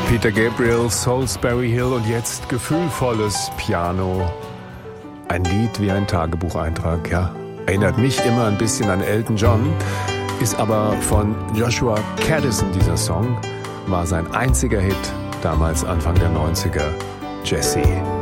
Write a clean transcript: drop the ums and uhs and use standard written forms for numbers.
Peter Gabriel, Salisbury Hill und jetzt gefühlvolles Piano. Ein Lied wie ein Tagebucheintrag, ja. Erinnert mich immer ein bisschen an Elton John, ist aber von Joshua Caddison dieser Song, war sein einziger Hit, damals Anfang der 90er, Jessie.